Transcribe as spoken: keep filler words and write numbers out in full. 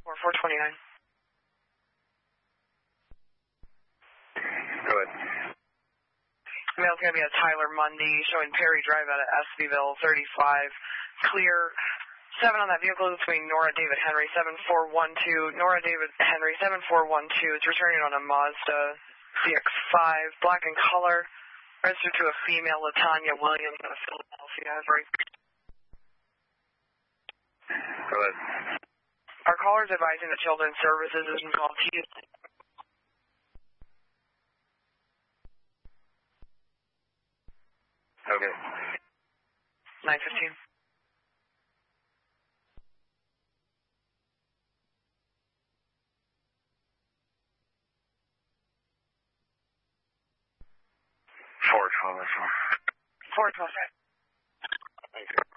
Or four twenty-nine. Go ahead. Mail's going to be at Tyler Mundy, showing Perry Drive out of Espyville, thirty-five. Clear. Seven on that vehicle between Nora David Henry, seven four one two. Nora David Henry, seven four one two. It's returning on a Mazda C X five, black in color. Registered to a female, Latanya Williams, out of Philadelphia. Go ahead. Our caller is advising that Children's Services has been called T. Okay. nine fifteen. four twelve. four twelve. Thank you.